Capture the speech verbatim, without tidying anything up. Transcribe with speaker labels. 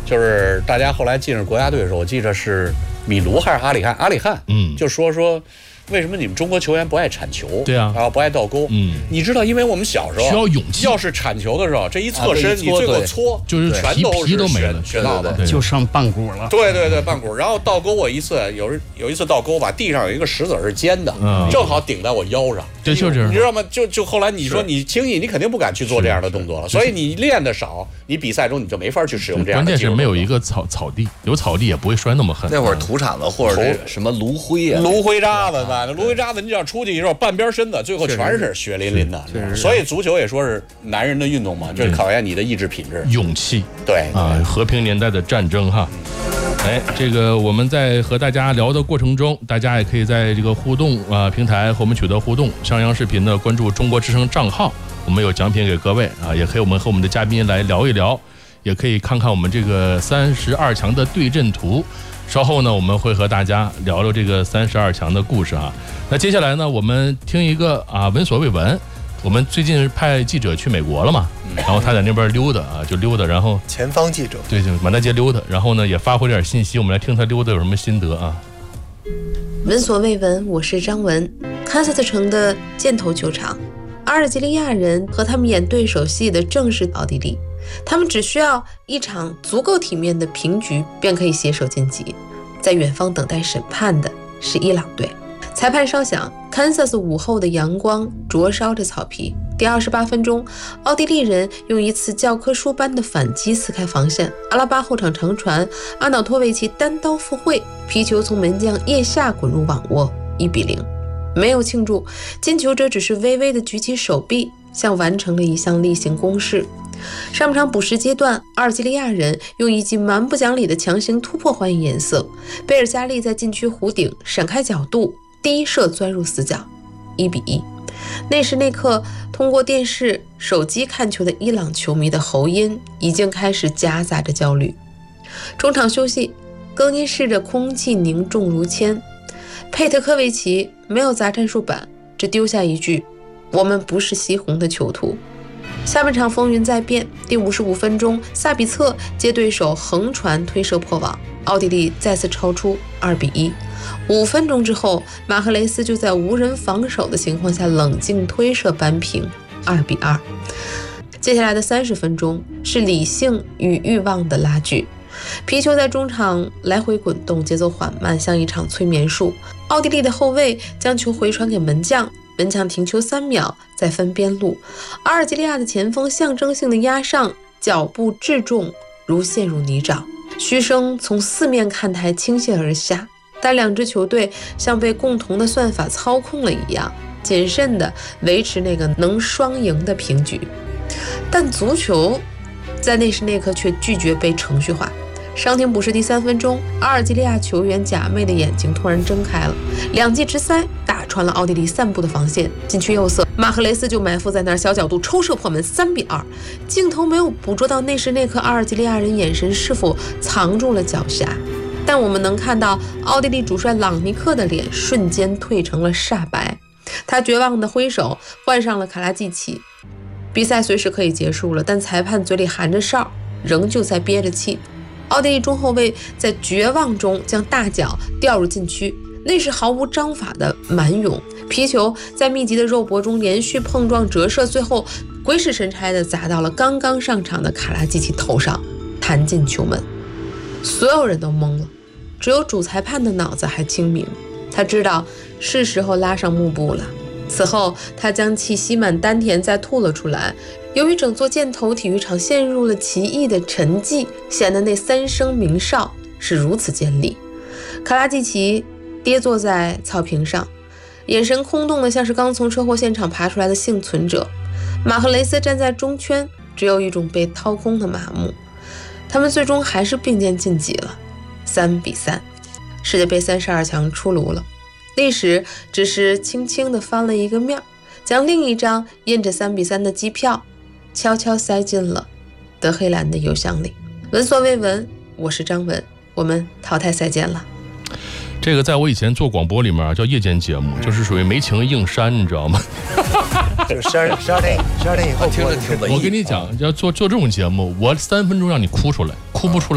Speaker 1: 就是大家后来进入国家队的时候，我记着是米卢还是阿里汉，阿里汉，嗯，就说说。为什么你们中国球员不爱铲球？
Speaker 2: 对啊，
Speaker 1: 然后不爱倒钩。嗯，你知道，因为我们小时候
Speaker 2: 需要勇气。
Speaker 1: 要是铲球的时候，这一侧身，你最后搓，
Speaker 2: 就是
Speaker 1: 全都是
Speaker 2: 皮都没了，
Speaker 1: 学到的，
Speaker 3: 就剩半股了。
Speaker 1: 对对对，半股。然后倒钩，我一次有有一次倒钩吧，地上有一个石子是尖的，正好顶在我腰上。
Speaker 2: 对，就是。
Speaker 1: 你知道吗？就就后来你说你轻易，你肯定不敢去做这样的动作了。所以你练的少，你比赛中你就没法去使用这样的。
Speaker 2: 关键是没有一个草草地，有草地也不会摔那么狠。
Speaker 4: 那会儿土铲子或者什么炉灰啊，
Speaker 1: 炉灰渣子吧，炉灰渣子你要出去以后半边身子，最后全是血淋淋的。所以足球也说是男人的运动嘛，就是考验你的意志品质、
Speaker 2: 勇气。
Speaker 1: 对
Speaker 2: 啊，和平年代的战争哈。哎，这个我们在和大家聊的过程中，大家也可以在这个互动啊平台和我们取得互动。商鞅视频呢，关注中国之声账号，我们有奖品给各位啊，也可以我们和我们的嘉宾来聊一聊，也可以看看我们这个三十二强的对阵图。稍后呢，我们会和大家聊聊这个三十二强的故事啊。那接下来呢，我们听一个啊闻所未闻。我们最近派记者去美国了嘛，然后他在那边溜达啊，就溜达，然后
Speaker 5: 前方记者
Speaker 2: 对，就满大街溜达，然后呢也发回点信息，我们来听他溜达有什么心得啊。
Speaker 6: 闻所未闻，我是张文。堪萨斯城的箭头球场，阿尔及利亚人和他们演对手戏的正是奥地利。他们只需要一场足够体面的平局，便可以携手晋级。在远方等待审判的是伊朗队。裁判稍响，堪萨斯午后的阳光灼烧着草皮。第二十八分钟，奥地利人用一次教科书般的反击撕开防线。阿拉巴后场长传，阿瑙托维奇单刀赴会，皮球从门将腋下滚入网窝，一比零。没有庆祝，进球者只是微微地举起手臂，像完成了一项例行公事。上半场补时阶段，阿尔及利亚人用一记蛮不讲理的强行突破还以颜色。贝尔加利在禁区弧顶闪开角度，第一射钻入死角，一比一。那时那刻，通过电视、手机看球的伊朗球迷的喉音已经开始夹杂着焦虑。中场休息，更衣室的空气凝重如铅。佩特科维奇没有砸战术板，只丢下一句：“我们不是西红的囚徒。”下半场风云再变，第五十五分钟，萨比策接对手横传推射破网，奥地利再次超出二比一。五分钟之后，马赫雷斯就在无人防守的情况下冷静推射扳平二比二。接下来的三十分钟是理性与欲望的拉锯，皮球在中场来回滚动，节奏缓慢，像一场催眠术。奥地利的后卫将球回传给门将，门将停球三秒，再分边路。阿尔及利亚的前锋象征性的压上，脚步质重，如陷入泥沼。嘘声从四面看台倾泻而下，但两支球队像被共同的算法操控了一样，谨慎地维持那个能双赢的平局。但足球在那时那刻却拒绝被程序化。伤停补时第三分钟，阿尔及利亚球员贾妹的眼睛突然睁开了，两记直塞打穿了奥地利散布的防线，禁区右侧，马赫雷斯就埋伏在那儿，小角度抽射破门，三比二。镜头没有捕捉到那时那刻阿尔及利亚人眼神是否藏住了狡黠，但我们能看到奥地利主帅朗尼克的脸瞬间褪成了煞白，他绝望地挥手换上了卡拉季奇。比赛随时可以结束了，但裁判嘴里含着哨，仍旧在憋着气。奥地利中后卫在绝望中将大脚掉入禁区，那是毫无章法的蛮勇，皮球在密集的肉搏中连续碰撞折射，最后鬼使神差地砸到了刚刚上场的卡拉季奇头上，弹进球门。所有人都懵了，只有主裁判的脑子还清明，他知道是时候拉上幕布了。此后他将气吸满丹田，再吐了出来。由于整座箭头体育场陷入了奇异的沉寂，显得那三声鸣哨是如此尖利。卡拉季奇跌坐在草坪上，眼神空洞的像是刚从车祸现场爬出来的幸存者。马赫雷斯站在中圈，只有一种被掏空的麻木。他们最终还是并肩晋级了，三比三，世界杯三十二强出炉了。历史只是轻轻地翻了一个面，将另一张印着三比三的机票悄悄塞进了德黑兰的邮箱里。闻所未闻，我是张文，我们淘汰赛见了。
Speaker 2: 这个在我以前做广播里面叫夜间节目，就是属于没情硬删，你知道吗？
Speaker 5: 就十二十二点十二点以后
Speaker 4: 听着挺文艺。
Speaker 2: 我跟你讲，要做做这种节目，我三分钟让你哭出来，哭不出来